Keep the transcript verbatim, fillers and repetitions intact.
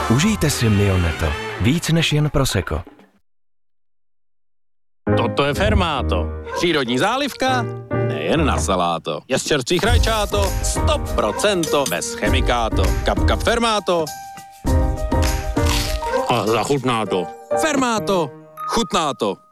Užijte si Mioneto. Víc než jen prosecco. Toto je Fermáto. Přírodní zálivka, nejen na saláto. Je z čerstvých rajčáto, sto procent bez chemikáto. Kap kap Fermáto. A zachutná to. Fermáto, chutná to.